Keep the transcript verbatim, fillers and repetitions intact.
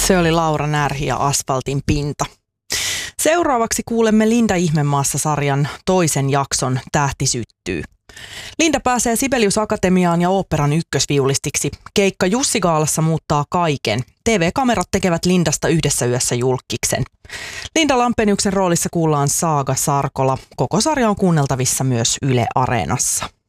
Se oli Laura Närhi ja Asfaltin pinta. Seuraavaksi kuulemme Linda Ihmemaassa-sarjan toisen jakson Tähti syttyy. Linda pääsee Sibelius Akatemiaan ja oopperan ykkösviulistiksi. Keikka Jussi-gaalassa muuttaa kaiken. T V-kamerat tekevät Lindasta yhdessä yössä julkkiksen. Linda Lampeniuksen roolissa kuullaan Saaga Sarkola. Koko sarja on kuunneltavissa myös Yle Areenassa.